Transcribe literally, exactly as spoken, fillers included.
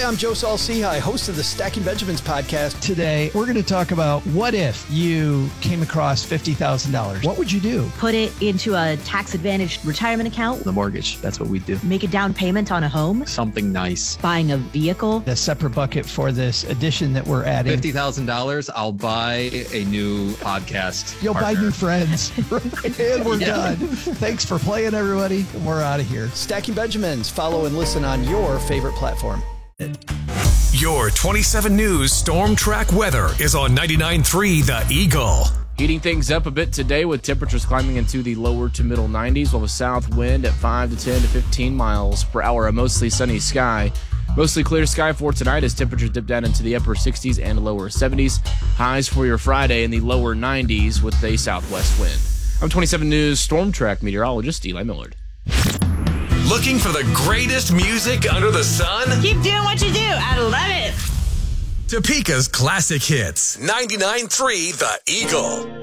Hi, I'm Joe Saul-Sehy, host of the Stacking Benjamins podcast. Today, we're going to talk about what if you came across fifty thousand dollars? What would you do? Put it into a tax-advantaged retirement account. The mortgage, that's what we do. Make a down payment on a home. Something nice. Buying a vehicle. A separate bucket for this addition that we're adding. fifty thousand dollars, I'll buy a new podcast. You'll partner. buy new friends. And we're Yeah. done. Thanks for playing, everybody. And we're out of here. Stacking Benjamins. Follow and listen on your favorite platform. Your twenty-seven News Storm Track weather is on ninety-nine point three The Eagle. Heating things up a bit today with temperatures climbing into the lower to middle nineties. We'll have a south wind at five to ten to fifteen miles per hour. A mostly sunny sky. Mostly clear sky for tonight as temperatures dip down into the upper sixties and lower seventies. Highs for your Friday in the lower nineties with a southwest wind. I'm twenty-seven News Storm Track meteorologist Eli Millard. Looking for the greatest music under the sun? Keep doing what you do. I love it. Topeka's classic hits. ninety-nine point three The Eagle.